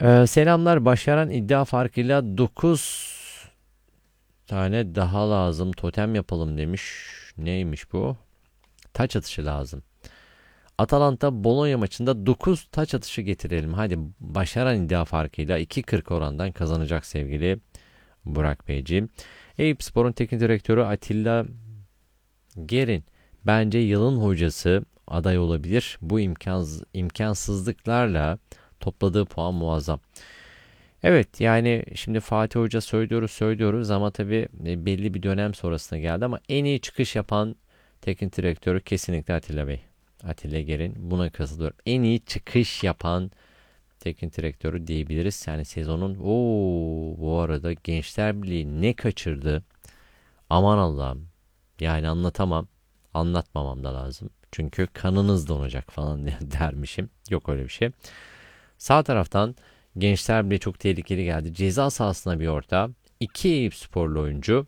Selamlar. Başaran iddia farkıyla 9 tane daha lazım. Totem yapalım demiş. Neymiş bu? Taç atışı lazım. Atalanta Bologna maçında 9 taç atışı getirelim. Hadi başaran iddia farkıyla 2.40 orandan kazanacak sevgili Burak Beyciğim. Eyüpspor'un teknik direktörü Atilla Gerin bence yılın hocası aday olabilir. Bu imkansızlıklarla topladığı puan muazzam. Evet, yani şimdi Fatih Hoca söylüyoruz ama tabii belli bir dönem sonrasına geldi ama en iyi çıkış yapan teknik direktörü kesinlikle Atilla Bey. Atilla Gerin, buna katılıyorum. En iyi çıkış yapan teknik direktörü diyebiliriz. Yani sezonun bu arada Gençler Birliği ne kaçırdı? Aman Allah'ım. Yani anlatamam. Anlatmamam da lazım. Çünkü kanınız donacak falan dermişim. Yok öyle bir şey. Sağ taraftan Gençler bile çok tehlikeli geldi. Ceza sahasına bir orta. İki Eyüpsporlu oyuncu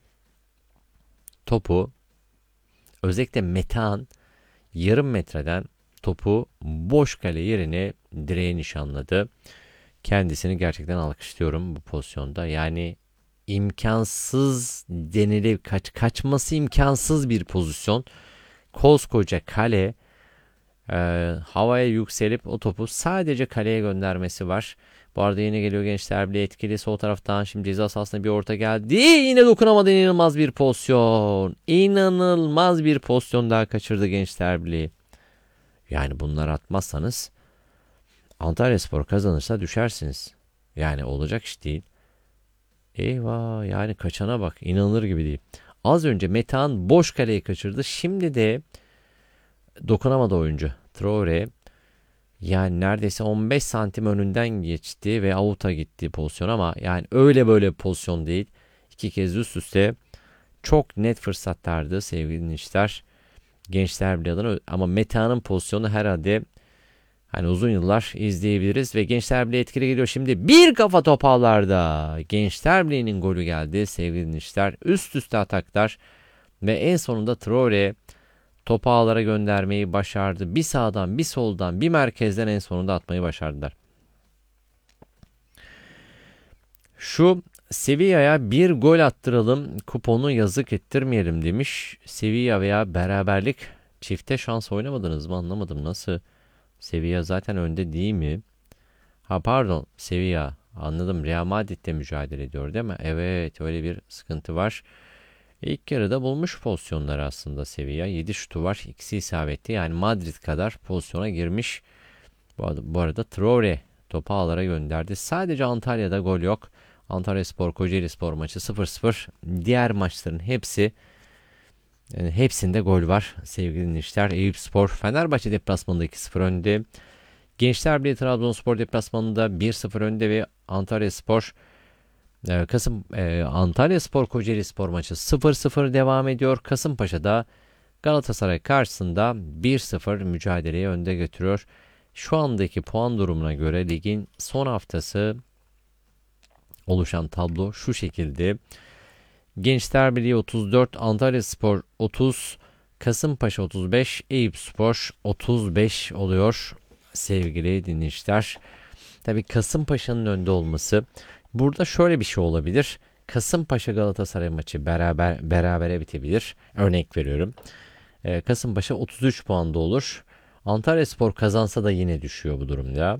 topu, özellikle Metehan, yarım metreden topu boş kale yerine direğe nişanladı. Kendisini gerçekten alkışlıyorum bu pozisyonda. Yani imkansız denilir, kaçması imkansız bir pozisyon. Koskoca kale havaya yükselip o topu sadece kaleye göndermesi var. Bu arada yine geliyor Gençler bile etkili. Sol taraftan şimdi ceza sahasına bir orta geldi. Yine dokunamadı, inanılmaz bir pozisyon. İnanılmaz bir pozisyon daha kaçırdı Gençler Birliği. Yani bunları atmazsanız Antalyaspor kazanırsa düşersiniz. Yani olacak iş değil. Eyvah, yani kaçana bak, inanılır gibi değil. Az önce Metehan boş kaleyi kaçırdı. Şimdi de dokunamadı oyuncu. Traore yani neredeyse 15 santim önünden geçti ve avuta gitti pozisyon ama yani öyle böyle bir pozisyon değil. İki kez üst üste çok net fırsatlardı sevgili dinleyiciler. Gençler bile adına ama Meta'nın pozisyonu herhalde hani uzun yıllar izleyebiliriz ve Gençler bile etkili geliyor. Şimdi bir kafa top ağlarda. Gençler Birliği'nin golü geldi sevgili dinleyiciler. Üst üste ataklar ve en sonunda Traore topu ağlara göndermeyi başardı. Bir sağdan, bir soldan, bir merkezden en sonunda atmayı başardılar. Şu Sevilla'ya bir gol attıralım, kuponu yazık ettirmeyelim demiş. Sevilla veya beraberlik, çifte şans oynamadınız mı, anlamadım nasıl. Sevilla zaten önde değil mi? Ha pardon, Sevilla, anladım, Real Madrid'de mücadele ediyor değil mi? Evet, öyle bir sıkıntı var. İlk yarıda bulmuş pozisyonları aslında Sevilla. 7 şutu var. İkisi isabetli. Yani Madrid kadar pozisyona girmiş. Bu arada Traore topu ağlara gönderdi. Sadece Antalya'da gol yok. Antalyaspor Kocaelispor maçı 0-0. Diğer maçların hepsinde gol var sevgili dinleyiciler. Eyüpspor Fenerbahçe deplasmanında 2-0 önde. Gençler Birliği Trabzonspor deplasmanında 1-0 önde ve Antalyaspor Kocaelispor maçı 0-0 devam ediyor. Kasımpaşa'da Galatasaray karşısında 1-0 mücadeleyi önde götürüyor. Şu andaki puan durumuna göre ligin son haftası oluşan tablo şu şekilde. Gençler Birliği 34, Antalyaspor 30, Kasımpaşa 35, Eyüpspor 35 oluyor sevgili dinleyiciler. Tabii Kasımpaşa'nın önde olması, burada şöyle bir şey olabilir. Kasımpaşa Galatasaray maçı berabere bitebilir. Örnek veriyorum. Kasımpaşa 33 puanda olur. Antalyaspor kazansa da yine düşüyor bu durumda.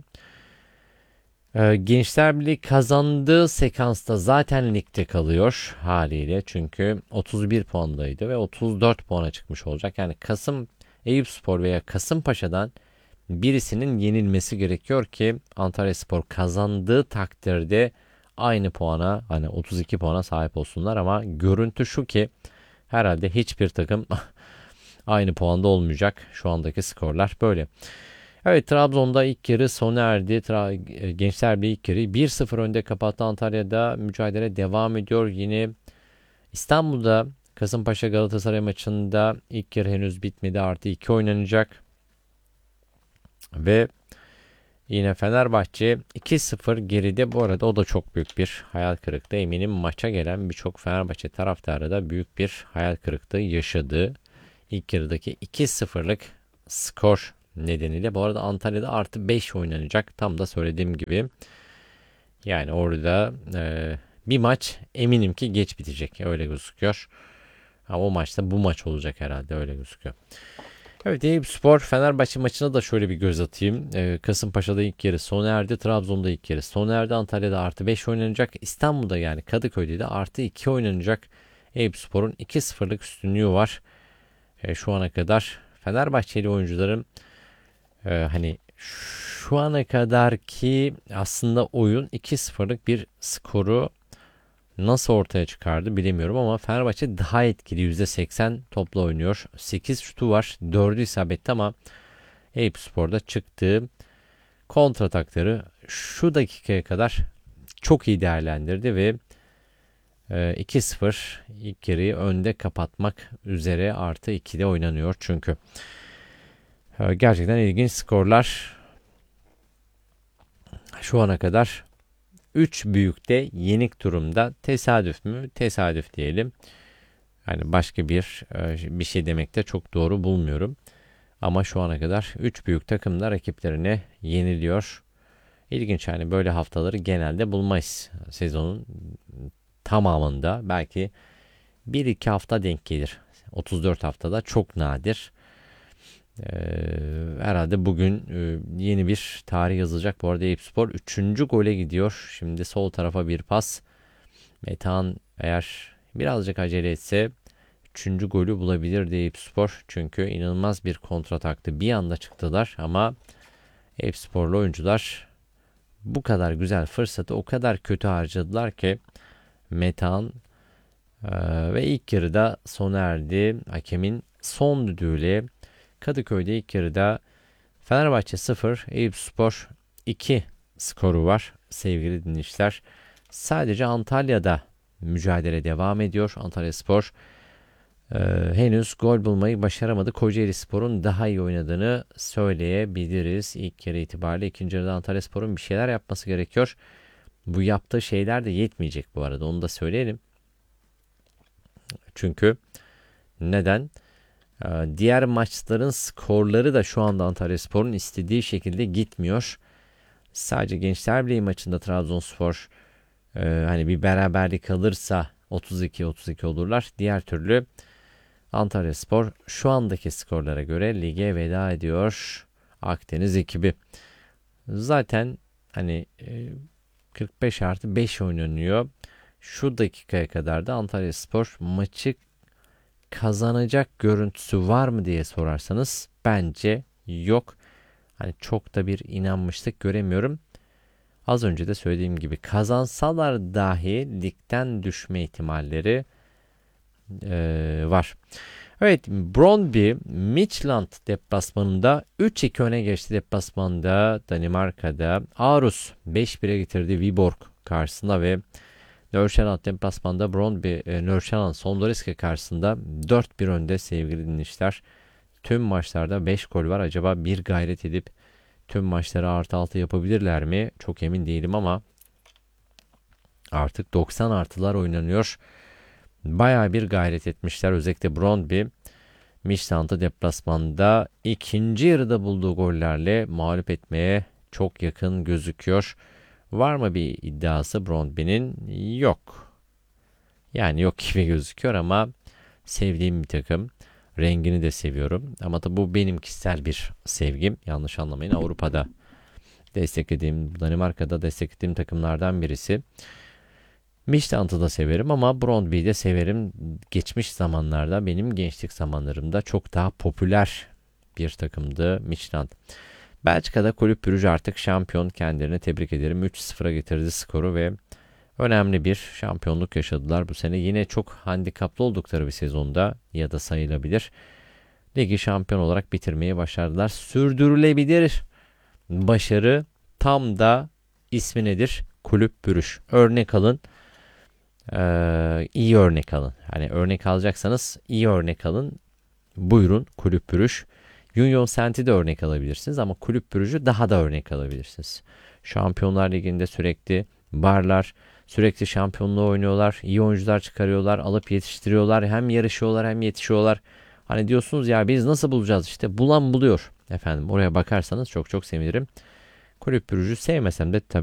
Gençler Birliği kazandığı sekansta zaten ligde kalıyor haliyle. Çünkü 31 puandaydı ve 34 puana çıkmış olacak. Yani Eyüpspor veya Kasımpaşa'dan birisinin yenilmesi gerekiyor ki Antalyaspor kazandığı takdirde aynı puana, hani 32 puana sahip olsunlar ama görüntü şu ki herhalde hiçbir takım aynı puanda olmayacak. Şu andaki skorlar böyle. Evet, Trabzon'da ilk yarı sona erdi. Gençler Birliği ilk yarıyı 1-0 önde kapattı. Antalya'da mücadele devam ediyor. Yine İstanbul'da Kasımpaşa Galatasaray maçında ilk yarı henüz bitmedi. Artı 2 oynanacak. Ve yine Fenerbahçe 2-0 geride. Bu arada o da çok büyük bir hayal kırıklığı. Eminim maça gelen birçok Fenerbahçe taraftarı da büyük bir hayal kırıklığı yaşadı. İlk yarıdaki 2-0'lık skor nedeniyle. Bu arada Antalya'da artı 5 oynanacak. Tam da söylediğim gibi. Yani orada bir maç eminim ki geç bitecek. Öyle gözüküyor. Ha, o maçta bu maç olacak herhalde, öyle gözüküyor. Evet, Eyüpspor Fenerbahçe maçına da şöyle bir göz atayım. Kasımpaşa'da ilk yarı sona erdi. Trabzon'da ilk yarı sona erdi. Antalya'da +5 oynanacak. İstanbul'da yani Kadıköy'de de +2 oynanacak. Eyüpspor'un 2-0'lık üstünlüğü var. Şu ana kadar Fenerbahçeli oyuncuların hani şu ana kadar ki aslında oyun 2-0'lık bir skoru nasıl ortaya çıkardı bilemiyorum ama Fenerbahçe daha etkili, %80 topla oynuyor. 8 şutu var, 4'ü isabetli ama Eyüpspor'da çıktığı kontratakları şu dakikaya kadar çok iyi değerlendirdi ve 2-0 ilk yarıyı önde kapatmak üzere +2'de oynanıyor çünkü. Gerçekten ilginç skorlar şu ana kadar. 3 büyükte yenik durumda. Tesadüf mü? Tesadüf diyelim. Yani başka bir şey demek de çok doğru bulmuyorum. Ama şu ana kadar 3 büyük takımlar rakiplerine yeniliyor. İlginç, yani böyle haftaları genelde bulmayız. Sezonun tamamında belki 1-2 hafta denk gelir. 34 haftada çok nadir. Herhalde bugün yeni bir tarih yazılacak. Bu arada Eyüpspor 3. gole gidiyor. Şimdi sol tarafa bir pas. Metehan eğer birazcık acele etse 3. golü bulabilir Eyüpspor. Çünkü inanılmaz bir kontrataktı. Bir anda çıktılar ama Eyüpsporlu oyuncular bu kadar güzel fırsatı o kadar kötü harcadılar ki Metehan ve ilk yarıda sona erdi. Hakemin son düdüğüyle Kadıköy'de ilk yarıda Fenerbahçe 0, Eyüpspor 2 skoru var sevgili dinleyiciler. Sadece Antalya'da mücadele devam ediyor. Antalyaspor henüz gol bulmayı başaramadı. Kocaelispor'un daha iyi oynadığını söyleyebiliriz. İlk yarı itibariyle ikinci yarıda Antalyaspor'un bir şeyler yapması gerekiyor. Bu yaptığı şeyler de yetmeyecek bu arada, onu da söyleyelim. Çünkü neden? Diğer maçların skorları da şu anda Antalyaspor'un istediği şekilde gitmiyor. Sadece Gençler Birliği maçında Trabzonspor hani bir beraberlik alırsa 32-32 olurlar. Diğer türlü Antalyaspor şu andaki skorlara göre lige veda ediyor. Akdeniz ekibi. Zaten hani 45+5 oynanıyor. Şu dakikaya kadar da Antalyaspor maçı kazanacak görüntüsü var mı diye sorarsanız bence yok. Hani çok da bir inanmışlık göremiyorum. Az önce de söylediğim gibi kazansalar dahi ligden düşme ihtimalleri var. Evet, Brøndby Midtjylland deplasmanında 3-2 öne geçti deplasmanda Danimarka'da. Aarhus 5-1'e getirdi Viborg karşısında ve Nordsjælland deplasmanda Brøndby Nordsjælland Sondoriske karşısında 4-1 önde sevgili dinleyiciler. Tüm maçlarda 5 gol var. Acaba bir gayret edip tüm maçları +6 yapabilirler mi? Çok emin değilim ama artık 90 artılar oynanıyor. Bayağı bir gayret etmişler. Özellikle Brøndby Midtjylland'ı deplasmanda ikinci yarıda bulduğu gollerle mağlup etmeye çok yakın gözüküyor. Var mı bir iddiası Brøndby'nin? Yok. Yani yok gibi gözüküyor ama sevdiğim bir takım. Rengini de seviyorum. Ama tabi bu benim kişisel bir sevgim. Yanlış anlamayın. Avrupa'da desteklediğim, Danimarka'da desteklediğim takımlardan birisi. Midtjylland'ı da severim ama Brøndby'yi de severim. Geçmiş zamanlarda, benim gençlik zamanlarımda çok daha popüler bir takımdı Midtjylland. Belçika'da Kulüp Brugge artık şampiyon, kendilerini tebrik ederim. 3-0'a getirdi skoru ve önemli bir şampiyonluk yaşadılar bu sene. Yine çok handikaplı oldukları bir sezonda ya da sayılabilir. Ligi şampiyon olarak bitirmeyi başardılar. Sürdürülebilir başarı tam da ismi nedir? Kulüp Brugge. Örnek alın. İyi örnek alın. Hani örnek alacaksanız iyi örnek alın. Buyurun Kulüp Brugge. Union Saint'i de örnek alabilirsiniz ama Kulüp Brugge'ü daha da örnek alabilirsiniz. Şampiyonlar Ligi'nde sürekli varlar. Sürekli şampiyonluğu oynuyorlar. İyi oyuncular çıkarıyorlar. Alıp yetiştiriyorlar. Hem yarışıyorlar hem yetişiyorlar. Hani diyorsunuz ya biz nasıl bulacağız? İşte bulan buluyor. Efendim oraya bakarsanız çok çok sevinirim. Kulüp Brugge'ü sevmesem de tabii